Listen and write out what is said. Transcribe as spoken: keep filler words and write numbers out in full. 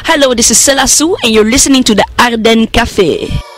Hello, this is Selasu and you're listening to the Arden Cafe.